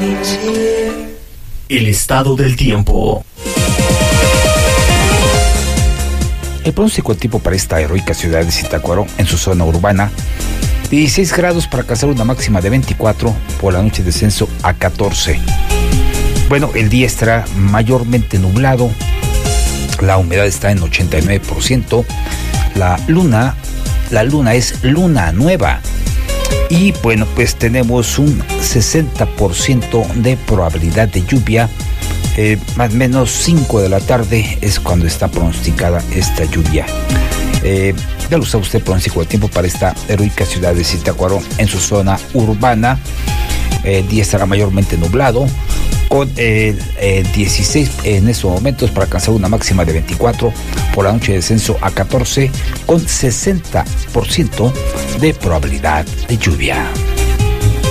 El estado del tiempo. El pronóstico del tiempo para esta heroica ciudad de Zitácuaro, en su zona urbana: 16 grados para alcanzar una máxima de 24, por la noche descenso a 14. Bueno, el día estará mayormente nublado, la humedad está en 89%, la luna es luna nueva. Y bueno, pues tenemos un 60% de probabilidad de lluvia. Más o menos 5 de la tarde es cuando está pronosticada esta lluvia. Ya lo sabe usted, pronóstico de tiempo para esta heroica ciudad de Zitácuaro, en su zona urbana. El día estará mayormente nublado, con 16 en estos momentos para alcanzar una máxima de 24, por la noche de descenso a 14, con 60% de probabilidad de lluvia.